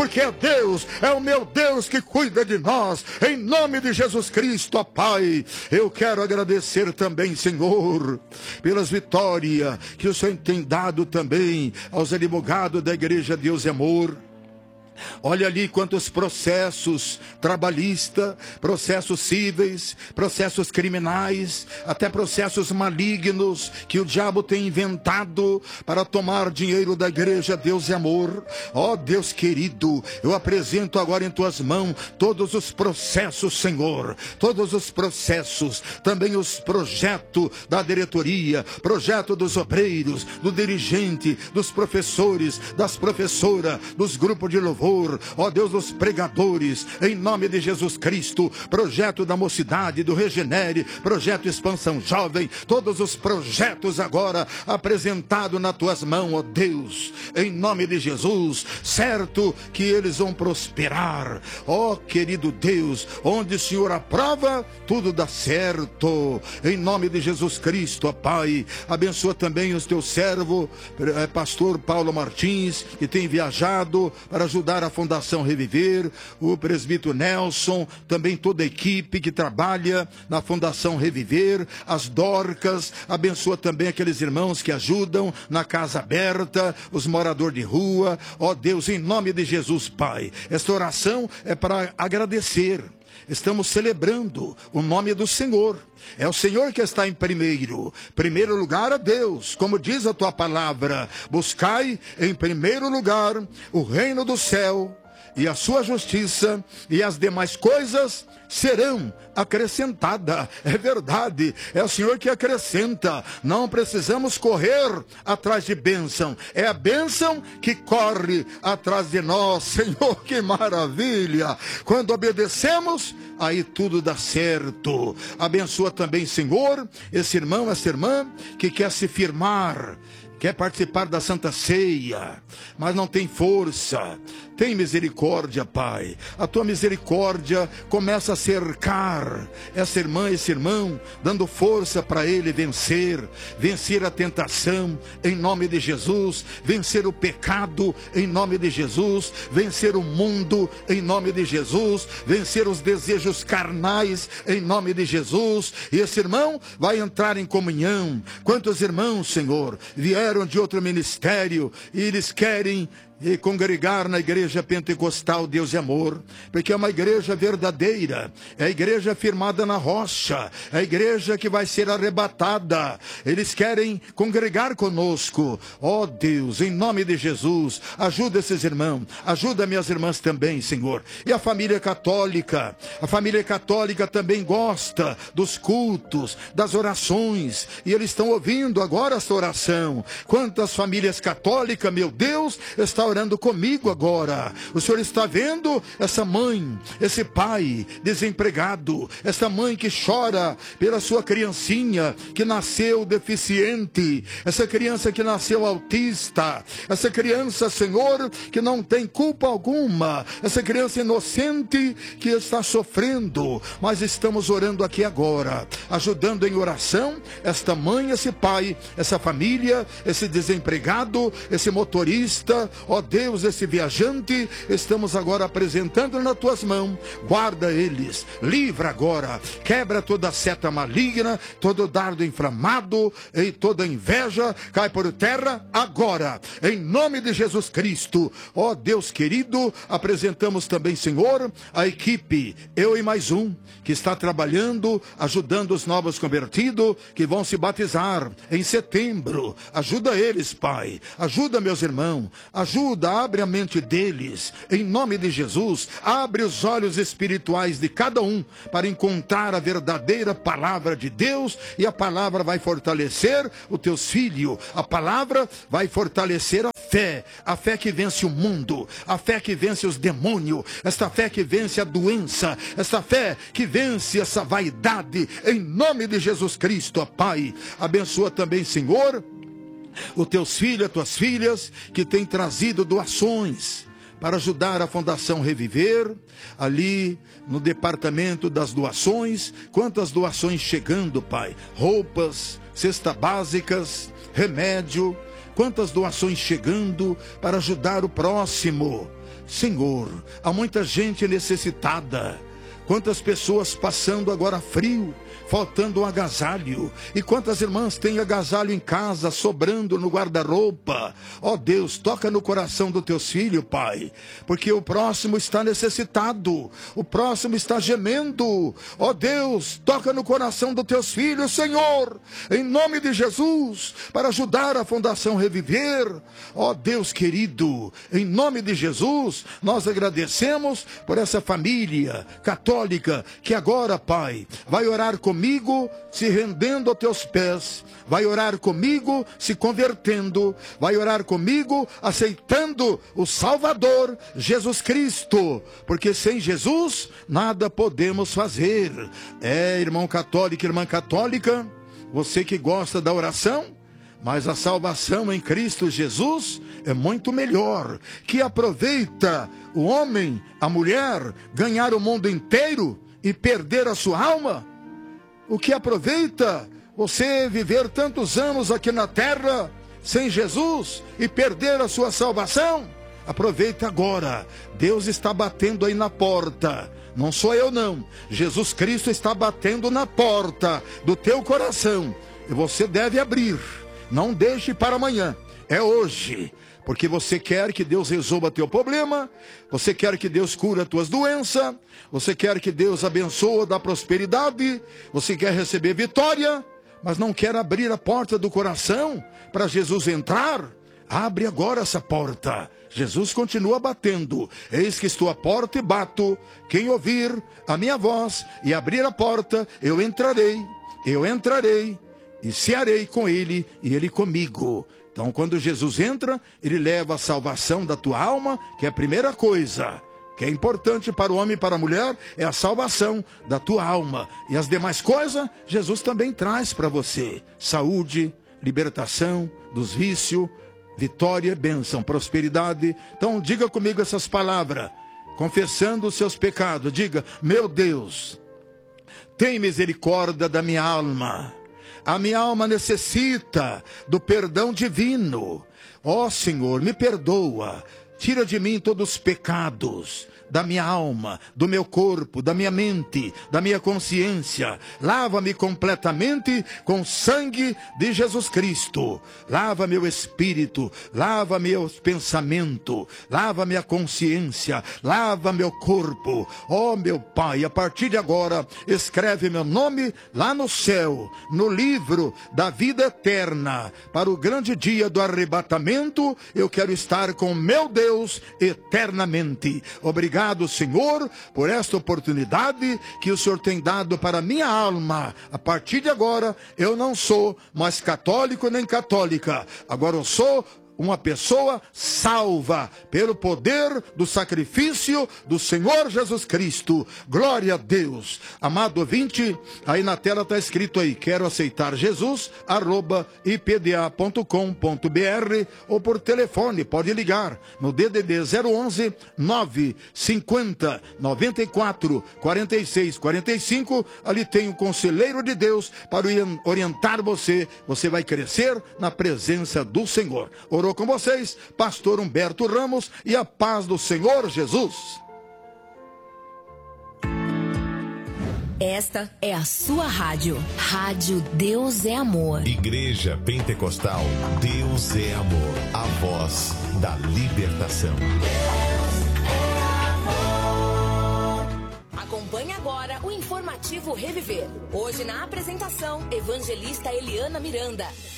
porque é Deus, é o meu Deus que cuida de nós, em nome de Jesus Cristo, ó Pai. Eu quero agradecer também, Senhor, pelas vitórias que o Senhor tem dado também aos advogados da Igreja Deus e Amor. Olha ali quantos processos trabalhistas, processos cíveis, processos criminais, até processos malignos que o diabo tem inventado para tomar dinheiro da Igreja Deus e Amor. Ó Deus querido, eu apresento agora em tuas mãos todos os processos, Senhor, todos os processos, também os projetos da diretoria, projeto dos obreiros, do dirigente, dos professores, das professoras, dos grupos de louvor, ó Deus, dos pregadores, em nome de Jesus Cristo, projeto da mocidade, do Regenere, projeto Expansão Jovem, todos os projetos agora apresentados nas tuas mãos, ó Deus, em nome de Jesus, certo que eles vão prosperar, ó querido Deus, onde o Senhor aprova, tudo dá certo, em nome de Jesus Cristo, ó Pai. Abençoa também os teus servos, pastor Paulo Martins, que tem viajado para ajudar a Fundação Reviver, o presbítero Nelson, também toda a equipe que trabalha na Fundação Reviver, as Dorcas. Abençoa também aqueles irmãos que ajudam na Casa Aberta, os moradores de rua, ó Deus, em nome de Jesus, Pai. Esta oração é para agradecer. Estamos celebrando o nome do Senhor. É o Senhor que está em primeiro lugar a Deus, como diz a tua palavra: buscai em primeiro lugar o reino do céu e a sua justiça, e as demais coisas serão acrescentadas. É verdade, é o Senhor que acrescenta. Não precisamos correr atrás de bênção, é a bênção que corre atrás de nós. Senhor, que maravilha! Quando obedecemos, aí tudo dá certo. Abençoa também, Senhor, esse irmão, essa irmã que quer se firmar, quer participar da Santa Ceia, mas não tem força. Tem misericórdia, Pai. A tua misericórdia começa a cercar essa irmã, esse irmão, dando força para ele vencer a tentação, em nome de Jesus, vencer o pecado, em nome de Jesus, vencer o mundo, em nome de Jesus, vencer os desejos carnais, em nome de Jesus. E esse irmão vai entrar em comunhão. Quantos irmãos, Senhor, vieram de outro ministério e eles querem congregar na Igreja Pentecostal Deus e Amor, porque é uma igreja verdadeira, é a igreja firmada na rocha, é a igreja que vai ser arrebatada. Eles querem congregar conosco. Ó Deus, em nome de Jesus, ajuda esses irmãos, ajuda minhas irmãs também, Senhor. E a família católica também gosta dos cultos, das orações, e eles estão ouvindo agora essa oração. Quantas famílias católicas, meu Deus, está orando comigo agora. O Senhor está vendo essa mãe, esse pai desempregado, essa mãe que chora pela sua criancinha que nasceu deficiente, essa criança que nasceu autista, essa criança, Senhor, que não tem culpa alguma, essa criança inocente que está sofrendo, mas estamos orando aqui agora, ajudando em oração esta mãe, esse pai, essa família, esse desempregado, esse motorista, ó Deus, esse viajante, estamos agora apresentando nas tuas mãos. Guarda eles, livra agora, quebra toda seta maligna, todo dardo inflamado e toda inveja, cai por terra agora, em nome de Jesus Cristo. Ó Deus querido, apresentamos também, Senhor, a equipe, eu e mais um, que está trabalhando, ajudando os novos convertidos, que vão se batizar em setembro. Ajuda eles, Pai, ajuda meus irmãos, ajuda, abre a mente deles, em nome de Jesus, abre os olhos espirituais de cada um, para encontrar a verdadeira palavra de Deus, e a palavra vai fortalecer os teus filhos, a palavra vai fortalecer a fé que vence o mundo, a fé que vence os demônios, esta fé que vence a doença, esta fé que vence essa vaidade, em nome de Jesus Cristo, ó Pai. Abençoa também, Senhor, os teus filhos, as tuas filhas, que têm trazido doações para ajudar a Fundação Reviver, ali no departamento das doações. Quantas doações chegando, Pai, roupas, cestas básicas, remédio, quantas doações chegando para ajudar o próximo. Senhor, há muita gente necessitada. Quantas pessoas passando agora frio, faltando um agasalho. E quantas irmãs têm agasalho em casa, sobrando no guarda-roupa. Ó Deus, toca no coração dos teus filhos, Pai. Porque o próximo está necessitado. O próximo está gemendo. Ó Deus, toca no coração dos teus filhos, Senhor. Em nome de Jesus, para ajudar a Fundação Reviver. Ó Deus querido, em nome de Jesus, nós agradecemos por essa família católica que agora, Pai, vai orar comigo, se rendendo aos teus pés, vai orar comigo, se convertendo, vai orar comigo, aceitando o Salvador, Jesus Cristo, porque sem Jesus nada podemos fazer. Irmão católico, irmã católica, você que gosta da oração, mas a salvação em Cristo Jesus é muito melhor. Que aproveita o homem, a mulher, ganhar o mundo inteiro e perder a sua alma? O que aproveita você viver tantos anos aqui na terra sem Jesus e perder a sua salvação? Aproveita agora. Deus está batendo aí na porta. Não sou eu não. Jesus Cristo está batendo na porta do teu coração. E você deve abrir. Não deixe para amanhã, é hoje, porque você quer que Deus resolva teu problema, você quer que Deus cure as tuas doenças, você quer que Deus abençoe, dá prosperidade, você quer receber vitória, mas não quer abrir a porta do coração para Jesus entrar. Abre agora essa porta. Jesus continua batendo. Eis que estou à porta e bato. Quem ouvir a minha voz e abrir a porta, eu entrarei e cearei com ele e ele comigo. Então, quando Jesus entra, ele leva a salvação da tua alma, que é a primeira coisa, que é importante para o homem e para a mulher, é a salvação da tua alma. E as demais coisas, Jesus também traz para você. Saúde, libertação dos vícios, vitória, bênção, prosperidade. Então, diga comigo essas palavras, confessando os seus pecados. Diga: meu Deus, tem misericórdia da minha alma. A minha alma necessita do perdão divino. Ó Senhor, me perdoa. Tira de mim todos os pecados da minha alma, do meu corpo, da minha mente, da minha consciência. Lava-me completamente com o sangue de Jesus Cristo. Lava meu espírito, lava meus pensamentos, lava minha consciência, lava meu corpo. Ó meu Pai, a partir de agora, escreve meu nome lá no céu, no livro da vida eterna. Para o grande dia do arrebatamento, eu quero estar com meu Deus eternamente. Obrigado, Senhor, por esta oportunidade que o Senhor tem dado para a minha alma. A partir de agora, eu não sou mais católico nem católica. Agora eu sou uma pessoa salva pelo poder do sacrifício do Senhor Jesus Cristo. Glória a Deus. Amado ouvinte, aí na tela está escrito aí: quero aceitar Jesus, @ipda.com.br, ou por telefone, pode ligar no DDD 011 950 94 46 45. Ali tem um conselheiro de Deus para orientar você. Você vai crescer na presença do Senhor. Orou com vocês, pastor Humberto Ramos, e a paz do Senhor Jesus. Esta é a sua rádio. Rádio Deus é Amor. Igreja Pentecostal Deus é Amor. A voz da libertação. Acompanhe agora o informativo Reviver. Hoje na apresentação, evangelista Eliana Miranda.